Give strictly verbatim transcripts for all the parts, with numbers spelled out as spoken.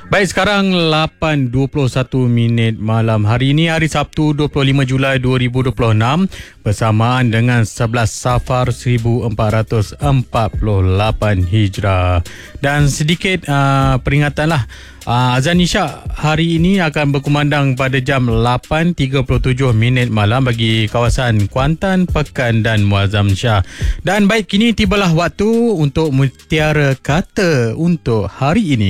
Baik, sekarang lapan dua puluh satu minit malam. Hari ini hari Sabtu dua puluh lima Julai dua ribu dua puluh enam bersamaan dengan sebelas Safar seribu empat ratus empat puluh lapan Hijrah. Dan sedikit uh, peringatanlah, uh, azan Isyak hari ini akan berkumandang pada jam lapan tiga puluh tujuh minit malam bagi kawasan Kuantan, Pekan dan Muazzam Shah. Dan baik, kini tibalah waktu untuk mutiara kata untuk hari ini.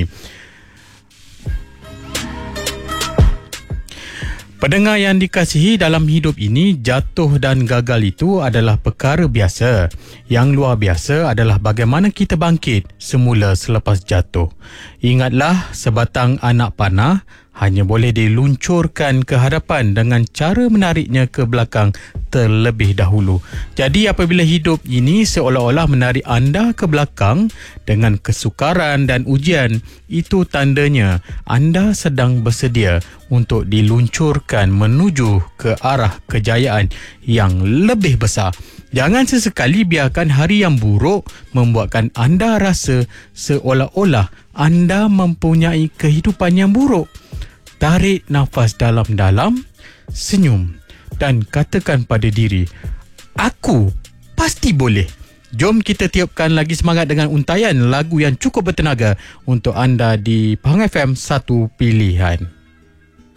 Pendengar yang dikasihi, dalam hidup ini, jatuh dan gagal itu adalah perkara biasa. Yang luar biasa adalah bagaimana kita bangkit semula selepas jatuh. Ingatlah, sebatang anak panah hanya boleh diluncurkan ke hadapan dengan cara menariknya ke belakang terlebih dahulu. Jadi apabila hidup ini seolah-olah menarik anda ke belakang dengan kesukaran dan ujian, itu tandanya anda sedang bersedia untuk diluncurkan menuju ke arah kejayaan yang lebih besar. Jangan sesekali biarkan hari yang buruk membuatkan anda rasa seolah-olah anda mempunyai kehidupan yang buruk. Tarik nafas dalam-dalam, senyum dan katakan pada diri, aku pasti boleh. Jom kita tiupkan lagi semangat dengan untayan lagu yang cukup bertenaga untuk anda di Pahang F M Satu Pilihan.